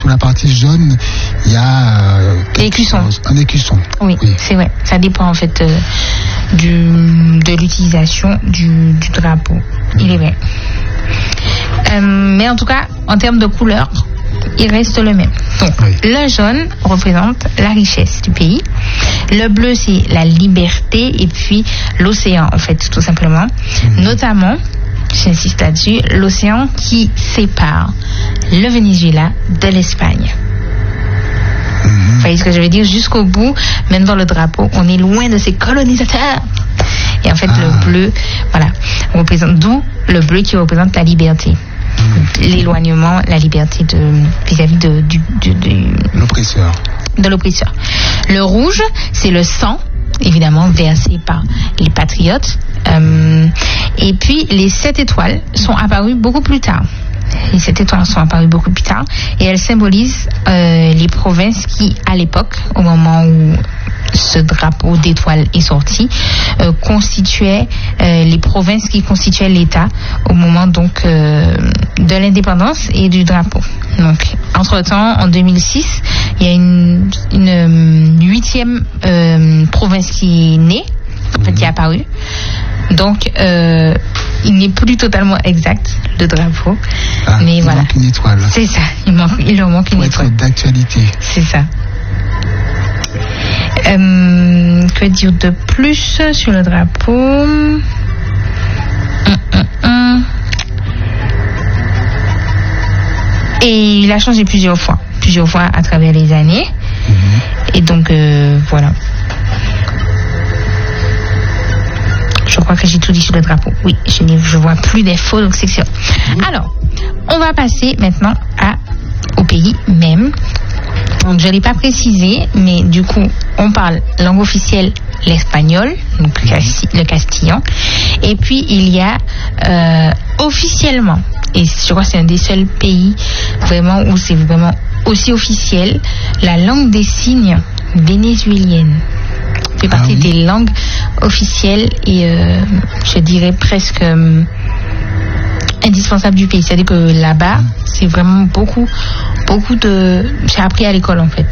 Sur la partie jaune, il y a un écusson. Oui, c'est vrai. Ça dépend en fait de l'utilisation du drapeau. Il est vrai. Mais en tout cas, en termes de couleur, il reste le même. Donc, le jaune représente la richesse du pays. Le bleu, c'est la liberté. Et puis, l'océan, en fait, tout simplement. Notamment, j'insiste là-dessus, l'océan qui sépare le Venezuela de l'Espagne. Vous voyez ce que je veux dire? Jusqu'au bout, même dans le drapeau, on est loin de ces colonisateurs. Et en fait, le bleu, voilà, représente, d'où le bleu qui représente la liberté. L'éloignement, la liberté vis-à-vis de l'oppresseur. De l'oppresseur. Le rouge, c'est le sang, évidemment, versé par les patriotes. Et puis, les 7 étoiles sont apparues beaucoup plus tard. Les 7 étoiles sont apparues beaucoup plus tard et elles symbolisent les provinces qui, à l'époque, au moment où ce drapeau d'étoiles est sorti, constituaient les provinces qui constituaient l'État au moment donc de l'indépendance et du drapeau. Donc, entre-temps, en 2006, il y a une 8e province qui est née, en fait, qui est apparue. Donc, il n'est plus totalement exact, le drapeau. Mais il manque une étoile. C'est ça, il leur manque une étoile. Pour être d'actualité. C'est ça. Que dire de plus sur le drapeau? Et il a changé plusieurs fois à travers les années. Et donc, voilà. Je crois que j'ai tout dit sur le drapeau. Oui, je vois plus d'infos, donc c'est sûr. Alors, on va passer maintenant au pays même. Donc, je ne l'ai pas précisé, mais du coup, on parle langue officielle, l'espagnol, donc le castillan. Et puis, il y a officiellement, et je crois que c'est un des seuls pays vraiment où c'est vraiment aussi officiel, la langue des signes vénézuélienne. Fait partie des langues officielles et je dirais presque indispensable du pays. C'est-à-dire que là-bas, c'est vraiment beaucoup de... J'ai appris à l'école, en fait.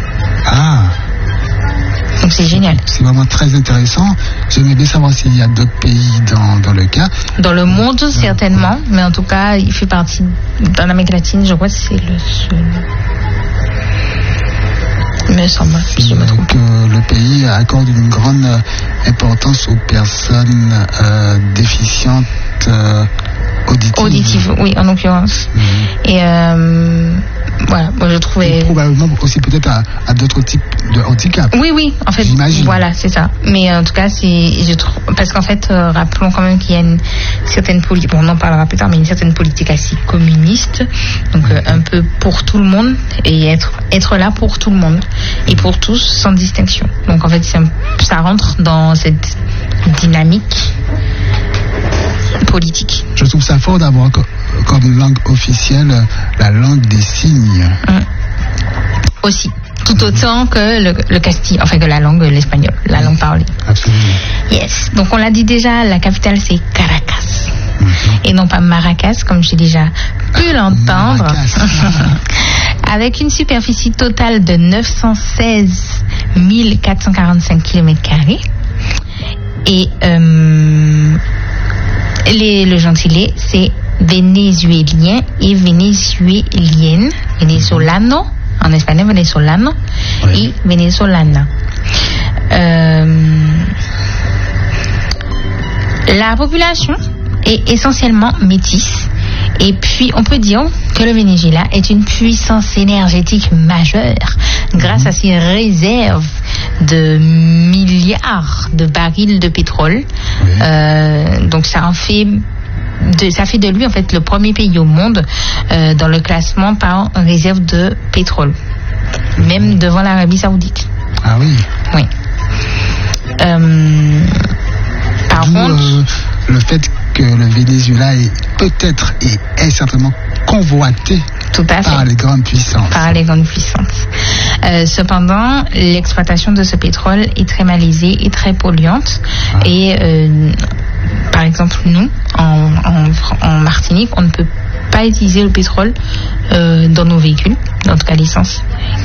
Donc c'est génial. C'est vraiment très intéressant. J'aimerais bien savoir s'il y a d'autres pays dans le cas. Dans le monde, certainement. Mais en tout cas, il fait partie... Dans l'Amérique latine, je crois que c'est le seul... Me semble. Que le pays accorde une grande importance aux personnes déficientes auditives. Oui, en l'occurrence. Et voilà, moi je trouvais... Et probablement aussi peut-être à d'autres types de handicap. Oui, en fait, j'imagine. Voilà, c'est ça. Mais en tout cas, je trouve... Parce qu'en fait, rappelons quand même qu'il y a une certaine politique, bon, on en parlera plus tard, mais une certaine politique assez communiste, donc un peu pour tout le monde, et être là pour tout le monde, et pour tous, sans distinction. Donc en fait, ça rentre dans cette dynamique politique. Je trouve ça fort d'avoir comme langue officielle la langue des signes. Aussi. Tout autant que le castillan, enfin que la langue, l'espagnol, la langue parlée. Absolument. Yes. Donc on l'a dit déjà, la capitale c'est Caracas. Et non pas Maracas, comme j'ai déjà pu l'entendre. Avec une superficie totale de 916 445 km². Et le gentilé, c'est vénézuélien et vénézuélienne. Venezolano, en espagnol, venezolano, et venezolana. La population est essentiellement métisse. Et puis, on peut dire que le Venezuela est une puissance énergétique majeure grâce à ses réserves de milliards de barils de pétrole. Donc, ça fait de lui, en fait, le premier pays au monde dans le classement par réserve de pétrole. Même devant l'Arabie Saoudite. Ah oui? Oui. Par contre... le fait que le Venezuela est certainement convoité par les grandes puissances. Cependant, l'exploitation de ce pétrole est très malaisée et très polluante. Et par exemple, nous, en Martinique, on ne peut pas utiliser le pétrole dans nos véhicules, en tout cas l'essence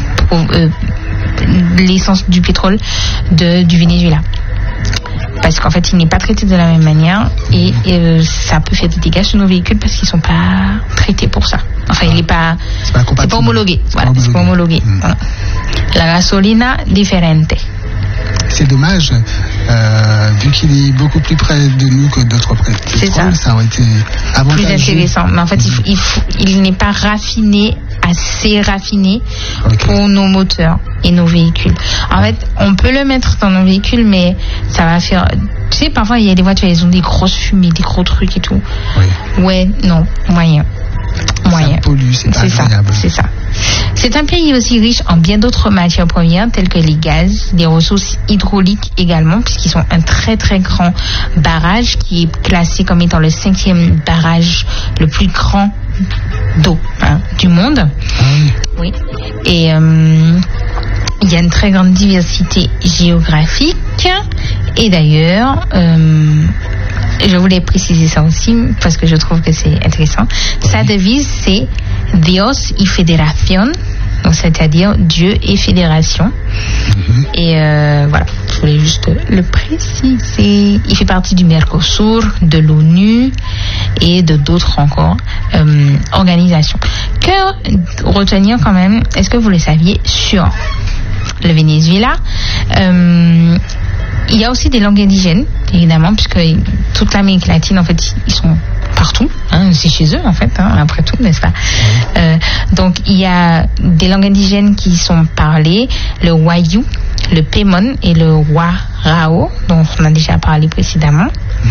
du pétrole du Venezuela. Parce qu'en fait, il n'est pas traité de la même manière et ça peut faire des dégâts sur nos véhicules parce qu'ils ne sont pas traités pour ça. Enfin, il n'est pas, c'est pas homologué. Voilà, c'est pas homologué. Voilà. La gasolina differente. C'est dommage, vu qu'il est beaucoup plus près de nous que d'autres pétroles, ça aurait été avantageux. Plus intéressant. Mais en fait, il n'est pas assez raffiné pour nos moteurs et nos véhicules. En fait, on peut le mettre dans nos véhicules, mais ça va faire... Tu sais, parfois, il y a des voitures, elles ont des grosses fumées, des gros trucs et tout. Oui. Ouais, non, moyen. Ça pollue, c'est agréable. C'est ça. C'est un pays aussi riche en bien d'autres matières premières telles que les gaz, les ressources hydrauliques également, puisqu'ils sont un très très grand barrage qui est classé comme étant le 5e barrage le plus grand d'eau du monde. Oui. Et il y a une très grande diversité géographique. Et d'ailleurs, je voulais préciser ça aussi parce que je trouve que c'est intéressant. Sa devise, c'est Dios y Federación, c'est-à-dire Dieu et fédération. Et voilà, je voulais juste le préciser. Il fait partie du Mercosur, de l'ONU et de d'autres encore organisations. Que retenir quand même, est-ce que vous le saviez, sur le Venezuela, il y a aussi des langues indigènes, évidemment, puisque toute l'Amérique latine, en fait, ils sont partout. C'est chez eux, en fait, après tout, n'est-ce pas? Donc, il y a des langues indigènes qui sont parlées, le Wayuu, le Pemon et le Warao, dont on a déjà parlé précédemment.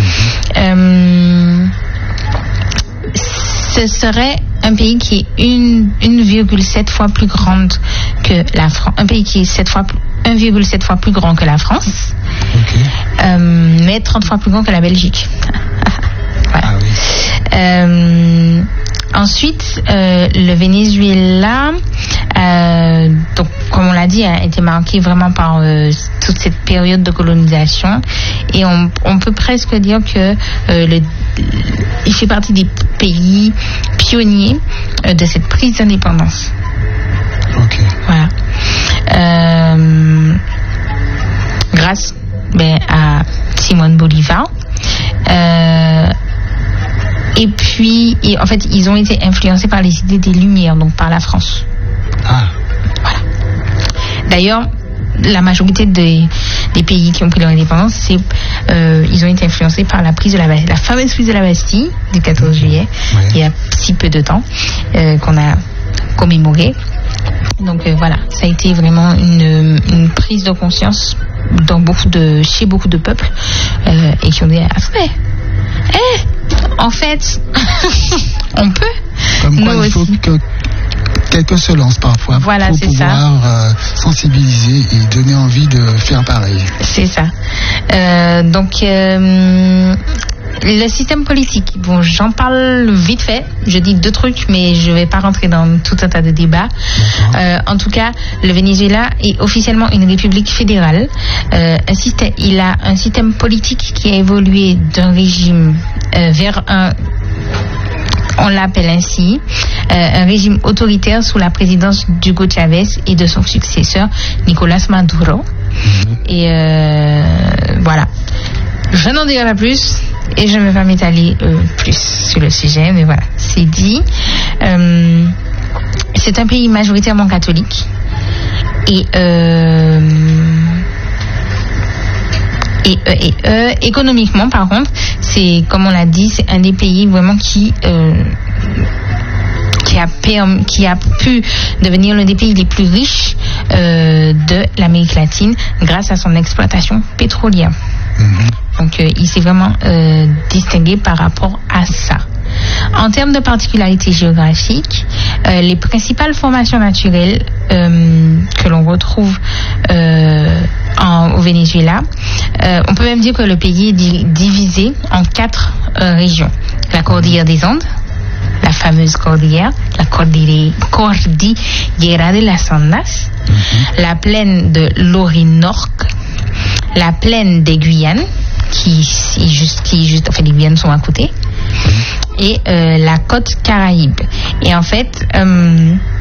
Ce serait un pays qui est 1,7 fois plus grande que la France. Un pays qui est 1,7 fois plus grand que la France, mais 30 fois plus grand que la Belgique. Voilà. Ensuite, le Venezuela, donc comme on l'a dit, a été marqué vraiment par toute cette période de colonisation, et on peut presque dire que il fait partie des pays pionniers de cette prise d'indépendance. Voilà. Grâce à Simón Bolívar. Et puis, en fait, ils ont été influencés par les idées des Lumières, donc par la France. Voilà. D'ailleurs, la majorité des pays qui ont pris leur indépendance, ils ont été influencés par la fameuse prise de la Bastille du 14 juillet, il y a si peu de temps, qu'on a commémoré. Donc voilà, ça a été vraiment une prise de conscience chez beaucoup de peuples, et qui ont dit en fait, on peut. Comme quoi, il faut que quelqu'un se lance parfois pour pouvoir sensibiliser et donner envie de faire pareil. C'est ça. Donc, le système politique, bon, j'en parle vite fait. Je dis 2 trucs, mais je ne vais pas rentrer dans tout un tas de débats. En tout cas, le Venezuela est officiellement une république fédérale. Il a un système politique qui a évolué d'un régime vers on l'appelle ainsi, un régime autoritaire sous la présidence d'Hugo Chavez et de son successeur Nicolás Maduro. Et voilà. Je n'en dirai pas plus et je ne vais pas m'étaler plus sur le sujet, mais voilà, c'est dit. C'est un pays majoritairement catholique et économiquement, par contre, c'est, comme on l'a dit, c'est un des pays vraiment qui a pu devenir l'un des pays les plus riches de l'Amérique latine grâce à son exploitation pétrolière. Donc il s'est vraiment distingué par rapport à ça. En termes de particularités géographiques, les principales formations naturelles que l'on retrouve au Venezuela, on peut même dire que le pays est divisé en 4 régions. La cordillère des Andes, la fameuse cordillère, la cordillera de las Andes, la plaine de l'Orinoque, la plaine des Guyanes, qui est juste, en fait, les Guyanes sont à côté, et la côte Caraïbe. Et en fait,